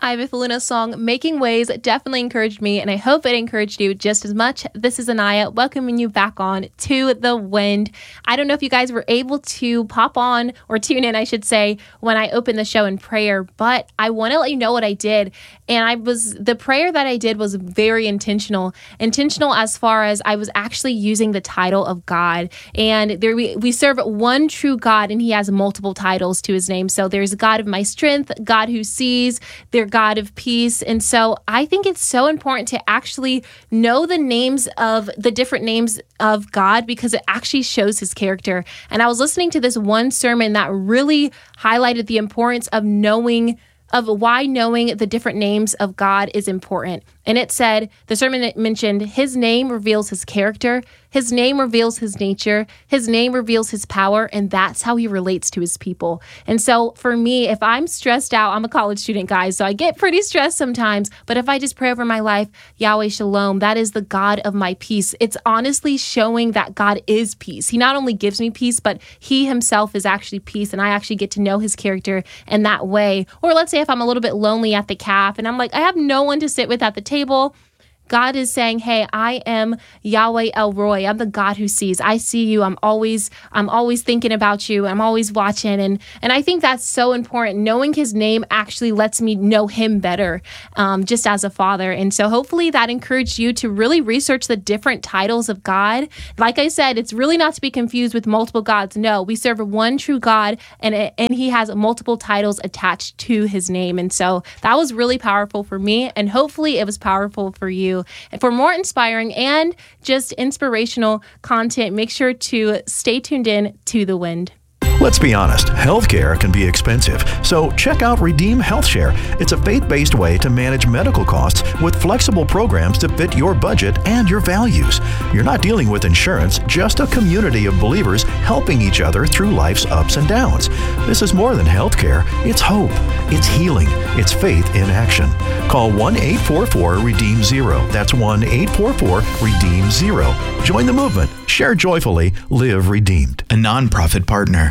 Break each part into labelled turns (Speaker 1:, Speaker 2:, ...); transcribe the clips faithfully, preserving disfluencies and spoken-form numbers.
Speaker 1: Ivy Luna's song, Making Waves, definitely encouraged me, and I hope it encouraged you just as much. This is Anaya welcoming you back on to The Wind. I don't know if you guys were able to pop on or tune in, I should say, when I opened the show in prayer, but I want to let you know what I did. And I was, the prayer that I did was very intentional. Intentional as far as I was actually using the title of God. And there we, we serve one true God, and he has multiple titles to his name. So there's God of my strength, God who sees, their God of peace. And so I think it's so important to actually know the names of the different names of God, because it actually shows his character. And I was listening to this one sermon that really highlighted the importance of knowing of why knowing the different names of God is important. And it said, the sermon mentioned, his name reveals his character, his name reveals his nature, his name reveals his power, and that's how he relates to his people. And so for me, if I'm stressed out, I'm a college student, guys, so I get pretty stressed sometimes, but if I just pray over my life, Yahweh Shalom, that is the God of my peace. It's honestly showing that God is peace. He not only gives me peace, but he himself is actually peace, and I actually get to know his character in that way. Or let's say if I'm a little bit lonely at the calf and I'm like, I have no one to sit with at the table, God is saying, hey, I am Yahweh El Roi. I'm the God who sees. I see you. I'm always, I'm always thinking about you. I'm always watching. And, and I think that's so important. Knowing his name actually lets me know him better, um, just as a father. And so hopefully that encouraged you to really research the different titles of God. Like I said, it's really not to be confused with multiple gods. No, we serve one true God, and, it, and he has multiple titles attached to his name. And so that was really powerful for me. And hopefully it was powerful for you. And for more inspiring and just inspirational content, make sure to stay tuned in to The Wind.
Speaker 2: Let's be honest, healthcare can be expensive, so check out Redeem HealthShare. It's a faith-based way to manage medical costs with flexible programs to fit your budget and your values. You're not dealing with insurance, just a community of believers helping each other through life's ups and downs. This is more than healthcare. It's hope. It's healing. It's faith in action. Call one eight four four redeem zero. That's one eight four four redeem zero. Join the movement. Share joyfully. Live redeemed.
Speaker 3: A nonprofit partner.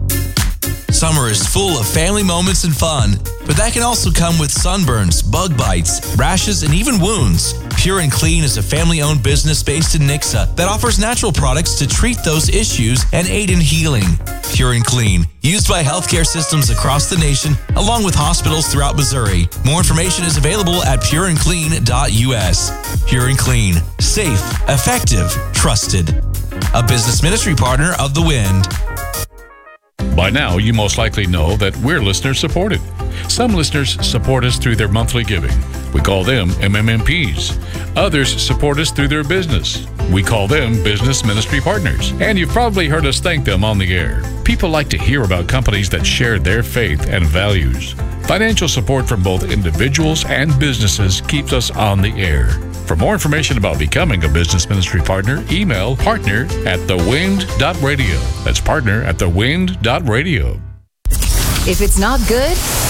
Speaker 3: Summer is full of family moments and fun, but that can also come with sunburns, bug bites, rashes, and even wounds. Pure and Clean is a family-owned business based in Nixa that offers natural products to treat those issues and aid in healing. Pure and Clean, used by healthcare systems across the nation, along with hospitals throughout Missouri. More information is available at pure and clean dot u s. Pure and Clean, safe, effective, trusted. A business ministry partner of The Wind.
Speaker 4: By now, you most likely know that we're listener-supported. Some listeners support us through their monthly giving. We call them M M M Ps. Others support us through their business. We call them business ministry partners. And you've probably heard us thank them on the air. People like to hear about companies that share their faith and values. Financial support from both individuals and businesses keeps us on the air. For more information about becoming a business ministry partner, email partner at the wind dot radio. That's partner at the wind dot radio.
Speaker 5: If it's not good,